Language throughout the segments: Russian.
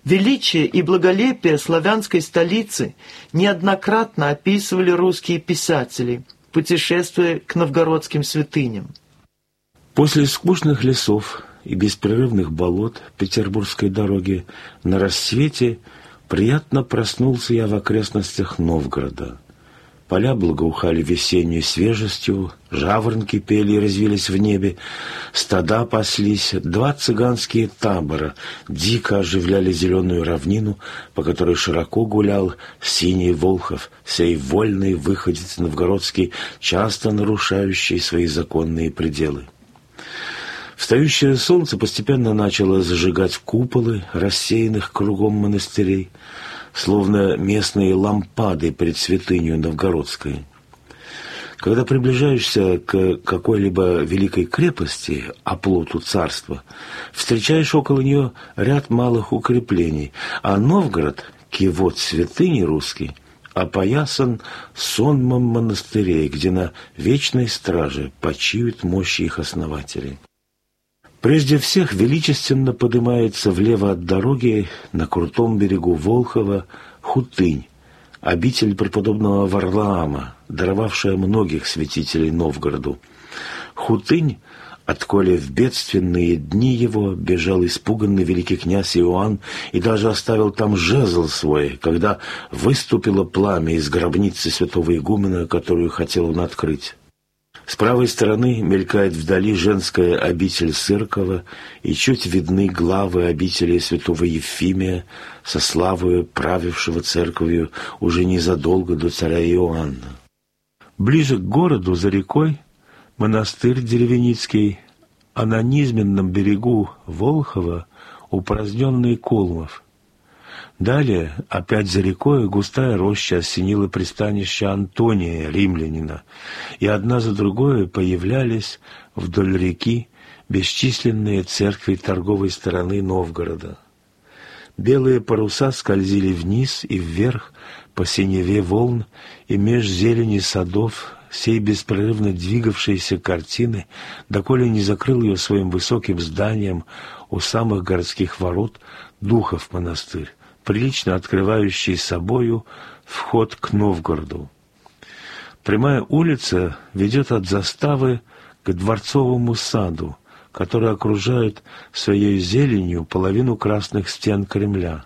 Величие и благолепие славянской столицы неоднократно описывали русские писатели, путешествуя к новгородским святыням. После скучных лесов и беспрерывных болот Петербургской дороги на рассвете приятно проснулся я в окрестностях Новгорода. Поля благоухали весенней свежестью, жаворонки пели и резвились в небе, стада паслись, 2 цыганские табора дико оживляли зеленую равнину, по которой широко гулял синий Волхов, сей вольный выходец новгородский, часто нарушающий свои законные пределы. Встающее солнце постепенно начало зажигать куполы рассеянных кругом монастырей, словно местные лампады пред святынью Новгородской. Когда приближаешься к какой-либо великой крепости, оплоту царства, встречаешь около нее ряд малых укреплений, а Новгород, кивот святыни русский, опоясан сонмом монастырей, где на вечной страже почиют мощи их основателей. Прежде всех величественно поднимается влево от дороги на крутом берегу Волхова Хутынь, обитель преподобного Варлаама, даровавшая многих святителей Новгороду. Хутынь, отколе в бедственные дни его бежал испуганный великий князь Иоанн и даже оставил там жезл свой, когда выступило пламя из гробницы святого игумена, которую хотел он открыть. С правой стороны мелькает вдали женская обитель Сыркова, и чуть видны главы обители святого Ефимия со славою правившего церковью уже незадолго до царя Иоанна. Ближе к городу, за рекой, монастырь Деревеницкий, а на низменном берегу Волхова упраздненный Колмов. Далее, опять за рекой, густая роща осенила пристанище Антония, римлянина, и одна за другой появлялись вдоль реки бесчисленные церкви торговой стороны Новгорода. Белые паруса скользили вниз и вверх по синеве волн, и меж зелени садов сей беспрерывно двигавшейся картины, доколе не закрыл ее своим высоким зданием у самых городских ворот Духов монастырь, прилично открывающий собою вход к Новгороду. Прямая улица ведет от заставы к Дворцовому саду, который окружает своей зеленью половину красных стен Кремля.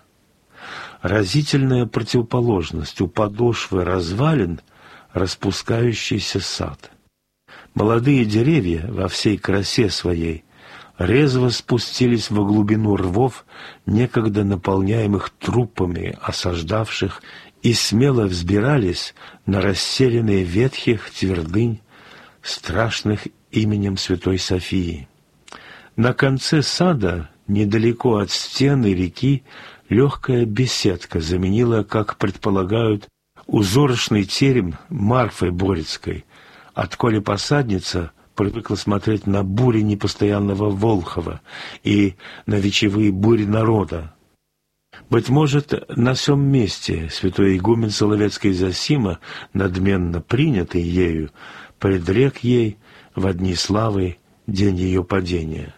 Разительная противоположность у подошвы развалин распускающийся сад. Молодые деревья во всей красе своей резво спустились во глубину рвов, некогда наполняемых трупами осаждавших, и смело взбирались на расселенные ветхих твердынь, страшных именем Святой Софии. На конце сада, недалеко от стены реки, легкая беседка заменила, как предполагают, узорочный терем Марфы Борецкой, отколе посадница привыкла смотреть на бури непостоянного Волхова и на вечевые бури народа. Быть может, на сём месте святой игумен Соловецкой Зосима, надменно принятый ею, предрек ей во дни славы день ее падения.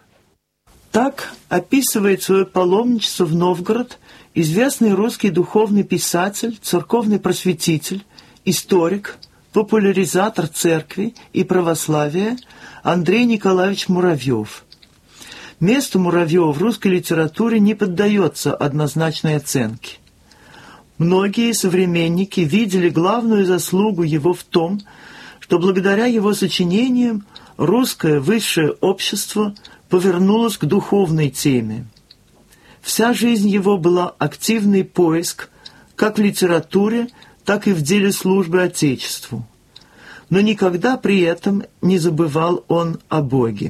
Так описывает свое паломничество в Новгород известный русский духовный писатель, церковный просветитель, историк, популяризатор церкви и православия Андрей Николаевич Муравьев. Место Муравьева в русской литературе не поддается однозначной оценке. Многие современники видели главную заслугу его в том, что благодаря его сочинениям русское высшее общество повернулось к духовной теме. Вся жизнь его была активный поиск как в литературе, так и в деле службы Отечеству. Но никогда при этом не забывал он о Боге.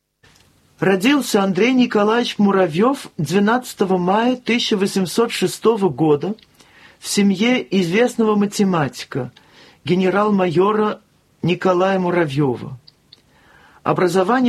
Родился Андрей Николаевич Муравьев 12 мая 1806 года в семье известного математика, генерал-майора Николая Муравьева. Образование